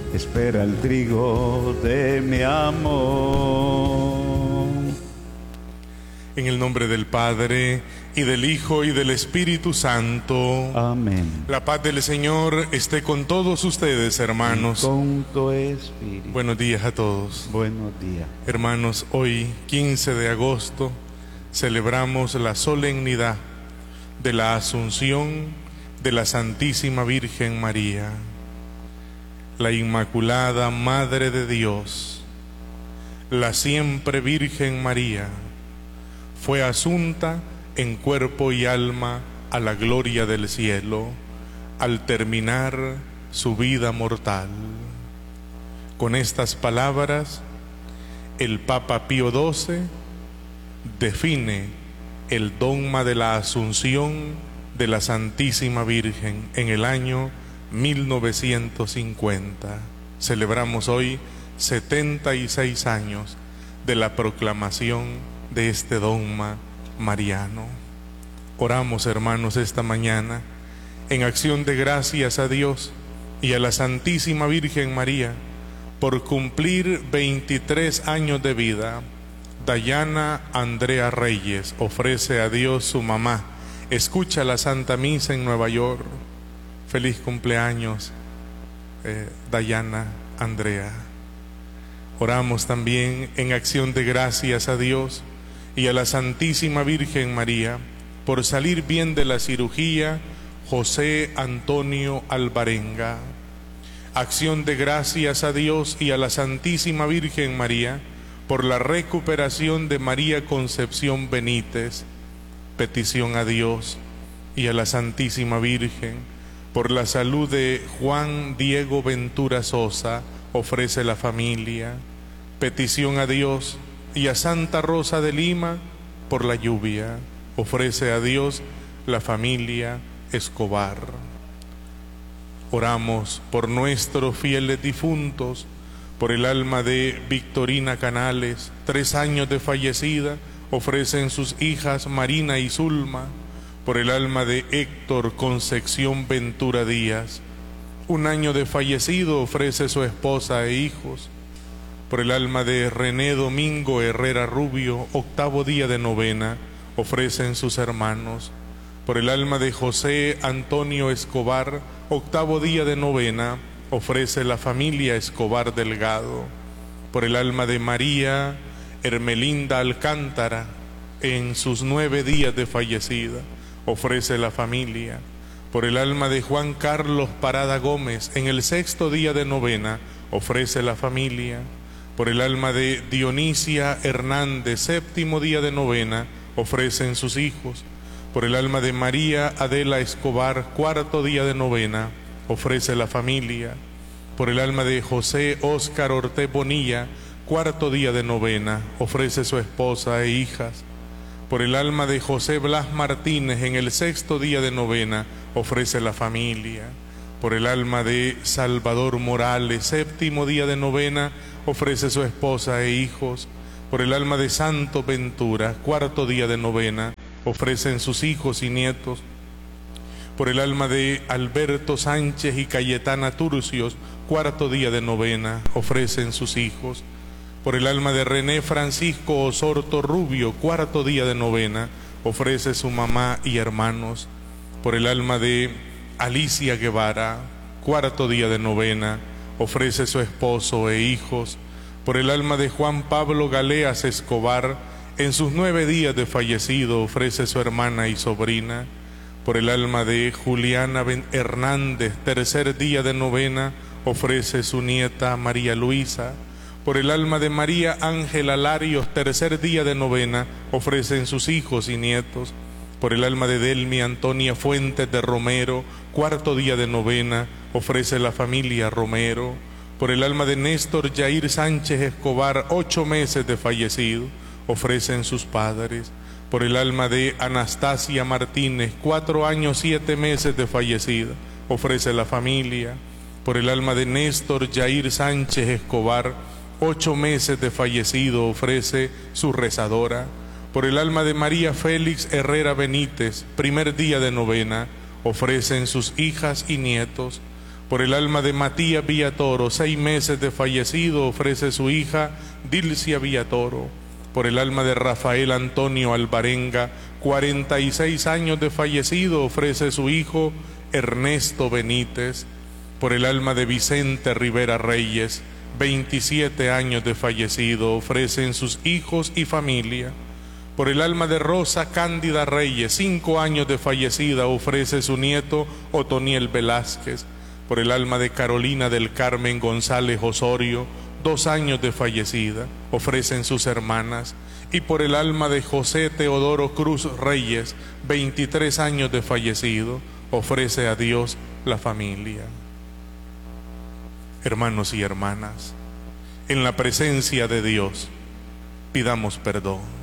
espera el trigo de mi amor. En el nombre del Padre, y del Hijo, y del Espíritu Santo. Amén. La paz del Señor esté con todos ustedes, hermanos. Y con tu espíritu. Buenos días a todos. Buenos días. Hermanos, hoy, 15 de agosto, celebramos la solemnidad de la Asunción de la Santísima Virgen María, la Inmaculada Madre de Dios. La siempre Virgen María fue asunta en cuerpo y alma a la gloria del cielo al terminar su vida mortal. Con estas palabras, el Papa Pío XII define el dogma de la Asunción de la Santísima Virgen en el año 1950. Celebramos hoy 76 años de la proclamación de este dogma mariano. Oramos, hermanos, esta mañana en acción de gracias a Dios y a la Santísima Virgen María por cumplir 23 años de vida. Dayana Andrea Reyes ofrece a Dios su mamá. Escucha la Santa Misa en Nueva York. Feliz cumpleaños, Dayana Andrea. Oramos también en acción de gracias a Dios y a la Santísima Virgen María por salir bien de la cirugía José Antonio Alvarenga. Acción de gracias a Dios y a la Santísima Virgen María por la recuperación de María Concepción Benítez. Petición a Dios y a la Santísima Virgen por la salud de Juan Diego Ventura Sosa, ofrece la familia. Petición a Dios y a Santa Rosa de Lima por la lluvia, ofrece a Dios la familia Escobar. Oramos por nuestros fieles difuntos, por el alma de Victorina Canales, 3 años de fallecida, ofrecen sus hijas Marina y Zulma. Por el alma de Héctor Concepción Ventura Díaz, 1 año de fallecido, ofrece su esposa e hijos. Por el alma de René Domingo Herrera Rubio, 8º día de novena, ofrecen sus hermanos. Por el alma de José Antonio Escobar, 8º día de novena, ofrece la familia Escobar Delgado. Por el alma de María Hermelinda Alcántara, en sus 9 días de fallecida, ofrece la familia. Por el alma de Juan Carlos Parada Gómez, en el 6º día de novena, ofrece la familia. Por el alma de Dionisia Hernández, 7º día de novena, ofrecen sus hijos. Por el alma de María Adela Escobar, 4º día de novena, ofrece la familia. Por el alma de José Óscar Ortez Bonilla, 4º día de novena, ofrece su esposa e hijas. Por el alma de José Blas Martínez, en el 6º día de novena, ofrece la familia. Por el alma de Salvador Morales, 7º día de novena, ofrece su esposa e hijos. Por el alma de Santo Ventura, 4º día de novena, ofrecen sus hijos y nietos. Por el alma de Alberto Sánchez y Cayetana Turcios, 4º día de novena, ofrecen sus hijos. Por el alma de René Francisco Osorto Rubio, 4º día de novena, ofrece su mamá y hermanos. Por el alma de Alicia Guevara, 4º día de novena, ofrece su esposo e hijos. Por el alma de Juan Pablo Galeas Escobar, en sus 9 días de fallecido, ofrece su hermana y sobrina. Por el alma de Juliana Hernández, 3er día de novena, ofrece su nieta María Luisa. Por el alma de María Ángela Larios, 3er día de novena, ofrecen sus hijos y nietos. Por el alma de Delmi Antonia Fuentes de Romero, 4º día de novena, ofrece la familia Romero. Por el alma de Néstor Yair Sánchez Escobar, 8 meses de fallecido, ofrecen sus padres. Por el alma de Anastasia Martínez, 4 años 7 meses de fallecida, ofrece la familia. Por el alma de Néstor Yair Sánchez Escobar, 8 meses de fallecido, ofrece su rezadora. Por el alma de María Félix Herrera Benítez, 1er día de novena, ofrecen sus hijas y nietos. Por el alma de Matías Villatoro, 6 meses de fallecido, ofrece su hija Dilcia Villatoro. Por el alma de Rafael Antonio Alvarenga, 46 años de fallecido, ofrece su hijo Ernesto Benítez. Por el alma de Vicente Rivera Reyes, 27 años de fallecido, ofrecen sus hijos y familia. Por el alma de Rosa Cándida Reyes, 5 años de fallecida, ofrece su nieto Otoniel Velázquez. Por el alma de Carolina del Carmen González Osorio, 2 años de fallecida, ofrecen sus hermanas. Y por el alma de José Teodoro Cruz Reyes, 23 años de fallecido, ofrece a Dios la familia. Hermanos y hermanas, en la presencia de Dios, pidamos perdón.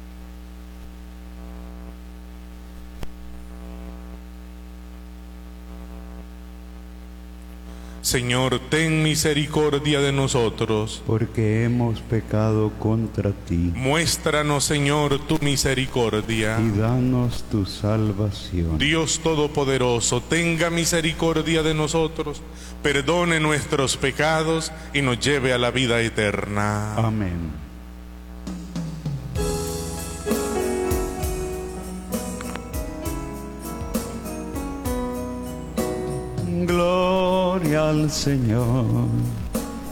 Señor, ten misericordia de nosotros, porque hemos pecado contra ti. Muéstranos, Señor, tu misericordia. Y danos tu salvación. Dios Todopoderoso, tenga misericordia de nosotros, perdone nuestros pecados y nos lleve a la vida eterna. Amén. Gloria al Señor.